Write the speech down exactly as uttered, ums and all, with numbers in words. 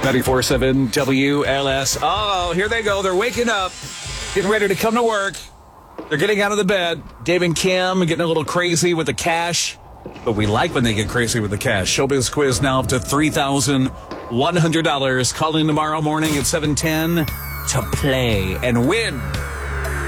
ninety-four seven W L S. Oh, here they go. They're waking up, getting ready to come to work. They're getting out of the bed. Dave and Kim getting a little crazy with the cash. But we like when they get crazy with the cash. Showbiz quiz now up to three thousand one hundred dollars. Call in tomorrow morning at seven ten to play and win.